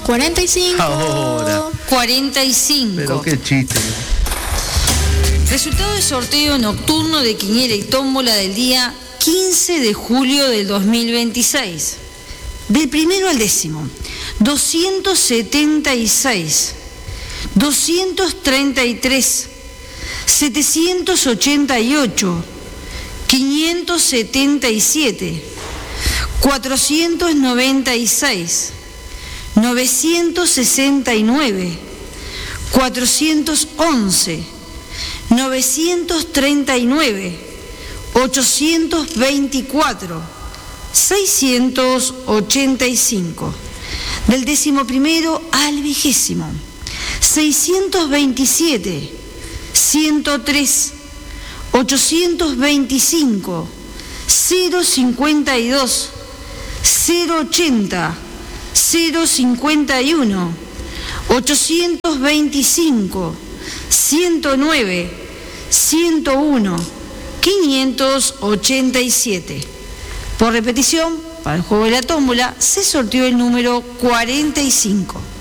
45. Ahora. 45. Pero qué chiste. Resultado del sorteo nocturno de quiniela y tómbola del día 15 de julio del 2026. Del primero al décimo. 276, 233, 788, 577, 496, 969, 411, 939, 824, 685. Del 11º al 20º, 627, 103, 825, 052, 080, 051, 825, 109, 101, 587. Por repetición, para el juego de la tómbola se sorteó el número 45.